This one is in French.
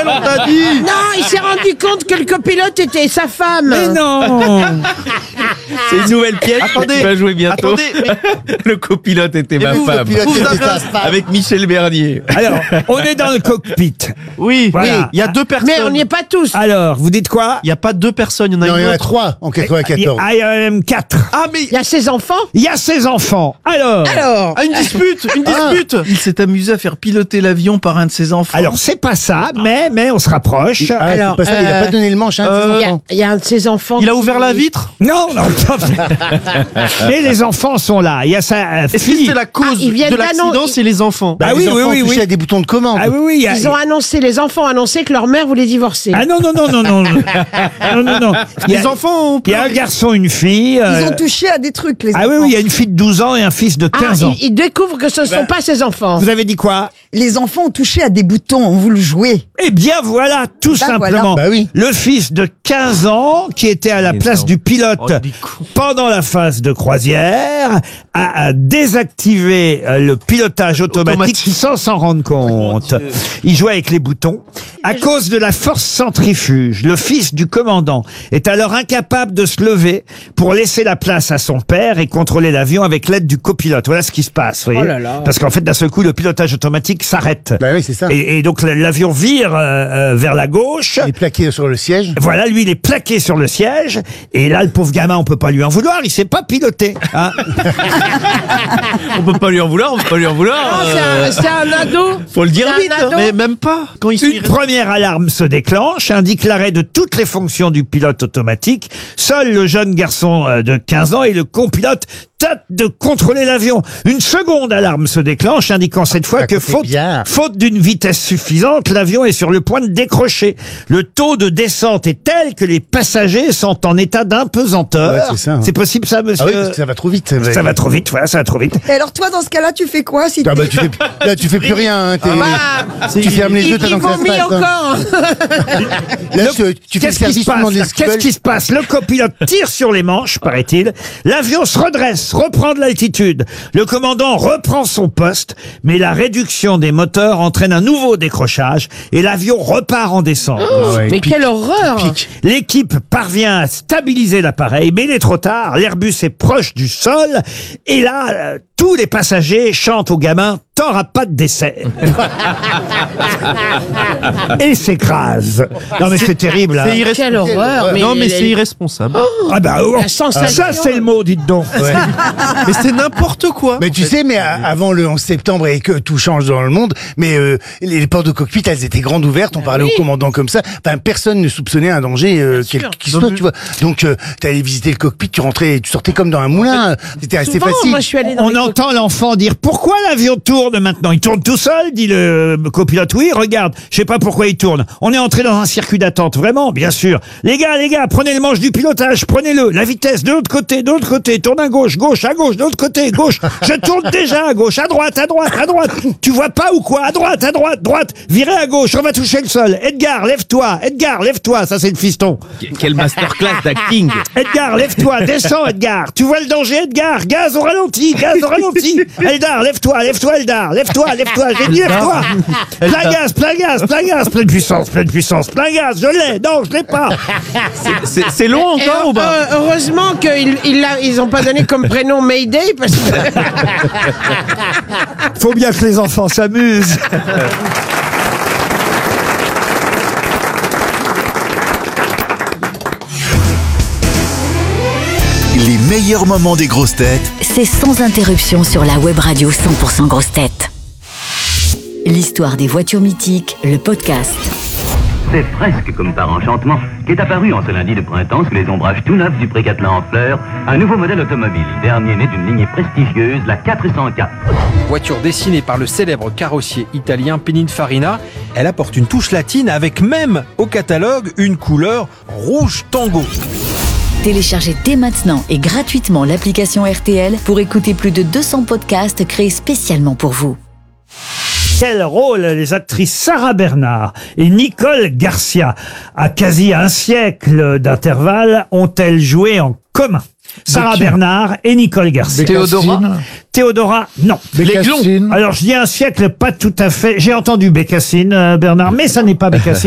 on t'a dit. Non, il s'est rendu compte que le copilote était sa femme. Mais non. C'est une nouvelle pièce Attendez, qui va jouer bientôt. attendez, Le copilote était ma vous, le femme. pilote Vous était avez- sa femme. Avec Michel Bernier. Alors, on est dans le cockpit. Oui, Voilà. oui, il y a deux personnes. Mais on n'y est pas tous. Alors, vous dites quoi? Il n'y a pas deux personnes, il y en a Non, il y une en a autre. 3 en 94. Ah, il y en a même 4. Ah, mais Il y a ses enfants. Il y a ses enfants. Alors, ah, une dispute, une dispute. Il s'est amusé à faire piloter l'avion par un de ses enfants. c'est pas ça, mais on se rapproche. Ah, Alors, c'est pas ça, il a pas donné le manche, hein, de ses Il y a- enfants. il y a un de ses enfants. Il a ouvert la vitre. Non, non. Mais les enfants sont là. Il y a sa Est-ce que fille. c'est la cause ils viennent de l'accident, d'annoncer- c'est les enfants? Bah Les oui, enfants oui, oui, touchaient oui. à des boutons de commande. Ah oui, oui. Ils ont annoncé, les enfants ont annoncé que leur mère voulait divorcer. Ah non, non, non, non, non. Non, non, non. Il y a, Les enfants ont il y a un garçon, une fille. Ils ont touché à des trucs, les Ah enfants. oui, oui, il y a une fille de 12 ans et un fils de 15 ans. il découvre que ce ne sont pas ses enfants. Vous avez dit quoi? Les enfants ont touché à des boutons, ont voulu jouer. Eh bien voilà, tout Bah, simplement. voilà. Bah oui. Le fils de 15 ans, qui était à la place du pilote des cons. pendant la phase de croisière, a désactivé le pilotage automatique sans s'en rendre compte. Il jouait avec les boutons. À cause de la force centrifuge, le fils du commandant est alors incapable de se lever pour laisser la place à son père et contrôler l'avion avec l'aide du copilote. Voilà ce qui se passe, vous voyez. Oh là là. Parce qu'en fait, d'un seul coup, le pilotage automatique s'arrête. Bah oui, c'est ça. Et donc l'avion vire vers la gauche. Il est plaqué sur le siège. Voilà, lui, il est plaqué sur le siège. Et là, le pauvre gamin, on peut pas lui en vouloir. Il sait pas piloter. Hein. On peut pas lui en vouloir, on peut pas lui en vouloir. C'est un ado. Faut le dire C'est un vite. ado. Mais même pas. Quand ils sont Une première alarme se déclenche, indique l'arrêt de toutes les fonctions du pilote automatique. Seul le jeune garçon de 15 ans et le copilote tentent de contrôler l'avion. Une seconde alarme se déclenche, indiquant cette fois Ça que coûtait bien. faute d'une vitesse suffisante, l'avion est sur le point de décrocher. Le taux de descente est tel que les passagers sont en état d'impesanteur. Ouais, c'est ça, hein. C'est possible ça, monsieur? Ah oui, parce que ça va trop vite. Ça va trop vite, voilà, ça va trop vite. Et alors toi, dans ce cas-là, tu fais quoi si Ah bah, là, tu fais plus rien. Hein, tu fermes les yeux, Il t'attends que ça se vomit passe. encore. Là, tu fais le Qu'est-ce qui service se passe pendant des là Qu'est-ce qui se passe? Le copilote tire sur les manches, paraît-il. L'avion se redresse, reprend de l'altitude. Le commandant reprend son poste, mais la réduction des moteurs entraîne un nouveau décrochage et l'avion repart en descente. Mais quelle horreur. L'équipe parvient à stabiliser l'appareil, mais il est trop tard. L'Airbus est proche du sol et là, tous les passagers chantent au gamin « T'auras pas de décès !» et s'écrasent. Non mais c'est terrible. Hein. C'est Quelle horreur. Non, mais c'est irresponsable. Ah bah oh, La sensation. ça c'est le mot, dites donc. Mais c'est n'importe quoi. Mais tu sais, mais avant le 11 septembre et que tout change dans le monde, mais les portes de cockpit, elles étaient grandes ouvertes, on parlait au commandant comme ça. Enfin, personne ne soupçonnait un danger qui se soit, tu vois. Donc, t'allais visiter le cockpit, tu rentrais, et tu sortais comme dans un moulin. C'était assez Souvent, facile. moi, je suis allée dans On les entend l'enfant dire « Pourquoi l'avion tourne maintenant ?» Il tourne tout seul, dit le copilote. Oui, regarde, je sais pas pourquoi il tourne. On est entré dans un circuit d'attente, vraiment, bien sûr. Les gars, prenez le manche du pilotage, prenez-le. La vitesse, de l'autre côté, tourne à gauche, à gauche, de l'autre côté, gauche. Je tourne déjà à gauche, à droite. Tu vois pas ou quoi? À droite, droite. Virez à gauche, on va toucher le sol. Edgar, lève-toi. Ça, c'est le fiston. Quelle masterclass d'acting. Edgar, lève-toi, descends, Edgar. Tu vois le danger, Edgar? Gaz au ralenti. Eldar, lève-toi, Eldar. Lève-toi. J'ai dit, lève-toi. Plein gaz. Pleine puissance. Plein gaz. Je l'ai. Non, je l'ai pas. C'est long encore ou pas? Heureusement qu'ils ont pas donné comme prénom Mayday parce que Faut bien que les enfants s'amusent. Les meilleurs moments des grosses têtes C'est sans interruption sur la web radio 100% grosses têtes. L'histoire des voitures mythiques, le podcast. C'est presque comme par enchantement qu'est apparu en ce lundi de printemps sous les ombrages tout neufs du Pré-Catelin en fleurs un nouveau modèle automobile, dernier né d'une lignée prestigieuse, la 404. Voiture dessinée par le célèbre carrossier italien Pininfarina, elle apporte une touche latine avec même au catalogue une couleur rouge tango. Téléchargez dès maintenant et gratuitement l'application RTL pour écouter plus de 200 podcasts créés spécialement pour vous. Quel rôle les actrices Sarah Bernard et Nicole Garcia, à quasi un siècle d'intervalle, ont-elles joué en commun? Sarah Bernard et Nicole Garcia. Théodora, non. Bécassine. Alors je dis un siècle, pas tout à fait. J'ai entendu Bécassine, Bernard, mais ça n'est pas Bécassine.